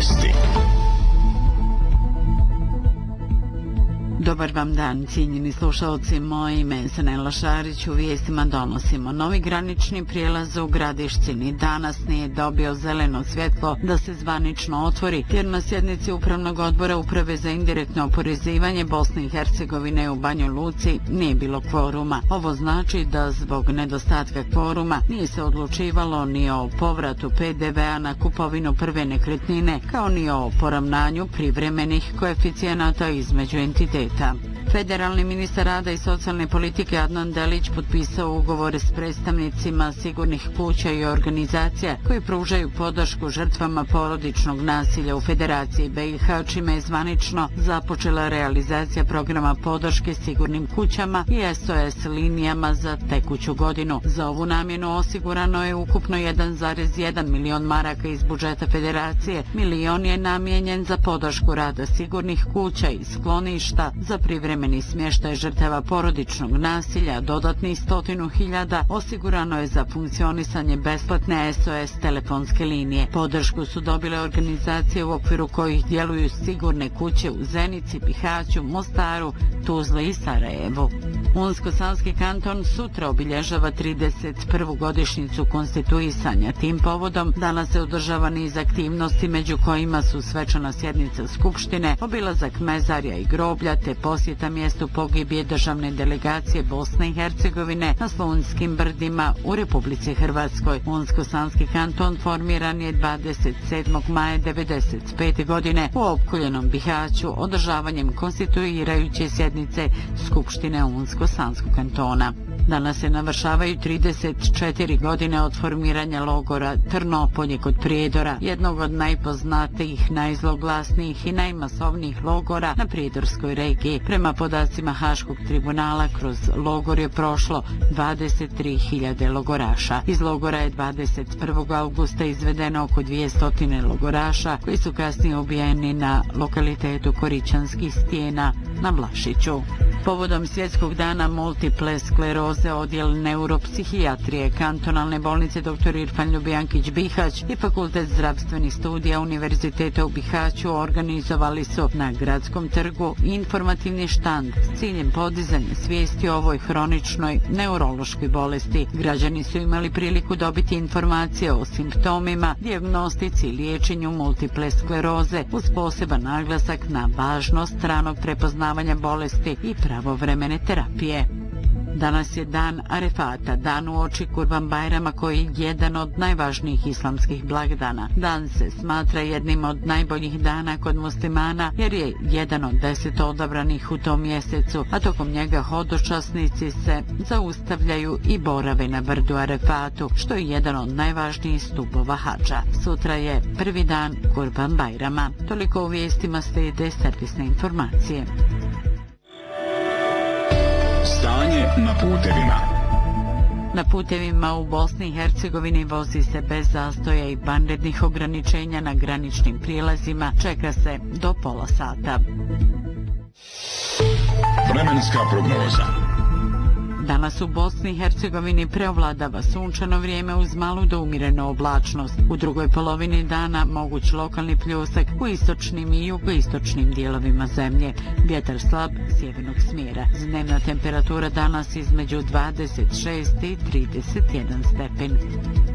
vijesti. Dobar vam dan, cijenjeni slušalci, moje ime je Sanela Šarić, u vijestima donosimo. Novi granični prijelaz u Gradišci ni danas nije dobio zeleno svjetlo da se zvanično otvori, jer na sjednici Upravnog odbora Uprave za indirektno oporezivanje Bosne i Hercegovine u Banjoj Luci nije bilo kvoruma. Ovo znači da zbog nedostatka kvoruma nije se odlučivalo ni o povratu PDV-a na kupovinu prve nekretnine, kao ni o poravnanju privremenih koeficijenata između entiteta. Federalni ministar rada i socijalne politike Adnan Delić potpisao ugovore s predstavnicima sigurnih kuća i organizacija koji pružaju podršku žrtvama porodičnog nasilja u Federaciji BiH, čime je zvanično započela realizacija programa podrške sigurnim kućama i SOS linijama za tekuću godinu. Za ovu namjenu osigurano je ukupno 1,1 milion maraka iz budžeta Federacije. Milion je namijenjen za podršku rada sigurnih kuća i skloništa za privremeni smještaj žrtava porodičnog nasilja. Dodatnih 100.000 osigurano je za funkcionisanje besplatne SOS telefonske linije. Podršku su dobile organizacije u okviru kojih djeluju sigurne kuće u Zenici, Bihaću, Mostaru, Tuzli i Sarajevu. Unsko-Sanski kanton sutra obilježava 31. godišnjicu konstituisanja. Tim povodom danas se održava niz aktivnosti, među kojima su svečana sjednica Skupštine, obilazak mezarja i groblja te posjeta mjestu pogibije državne delegacije Bosne i Hercegovine na Slounjskim brdima u Republici Hrvatskoj. Unsko-Sanski kanton formiran je 27. maja 1995. godine u opkoljenom Bihaću održavanjem konstituirajuće sjednice Skupštine Unsko-Sanskog kantona. Danas se navršavaju 34 godine od formiranja logora Trnopolje kod Prijedora, jednog od najpoznatijih, najzloglasnijih i najmasovnijih logora na Prijedorskoj regiji. Prema podacima Haškog tribunala, kroz logor je prošlo 23.000 logoraša. Iz logora je 21. augusta izvedeno oko 200 logoraša, koji su kasnije ubijeni na lokalitetu Koričanskih stijena na Vlašiću. Povodom Svjetskog dana multiple skleroze, odjel neuropsihijatrije kantonalne bolnice dr. Irfan Ljubijankić Bihać i Fakultet zdravstvenih studija Univerziteta u Bihaću organizovali su na Gradskom trgu informativni štand s ciljem podizanja svijesti o ovoj hroničnoj neurološkoj bolesti. Građani su imali priliku dobiti informacije o simptomima, dijagnostici i liječenju multiple skleroze uz poseban naglasak na važnost ranog prepoznavanja bolesti i pravovremene terapije. Danas je dan Arefata, dan uoči Kurban Bajrama, koji je jedan od najvažnijih islamskih blagdana. Dan se smatra jednim od najboljih dana kod muslimana jer je jedan od 10 odabranih u tom mjesecu, a tokom njega hodočasnici se zaustavljaju i borave na brdu Arefatu, što je jedan od najvažnijih stubova hadža. Sutra je prvi dan Kurban Bajrama. Toliko u vijestima, slijede servisne informacije. Stanje na putevima. Na putevima u Bosni i Hercegovini vozi se bez zastoja i vanrednih ograničenja na graničnim prijelazima. Čeka se do pola sata. Vremenska prognoza. Danas u Bosni i Hercegovini preovladava sunčano vrijeme uz malu do umjerenu oblačnost. U drugoj polovini dana moguć lokalni pljusak u istočnim i jugoistočnim dijelovima zemlje. Vjetar slab sjevernog smjera. Dnevna temperatura danas između 26 i 31 stepen.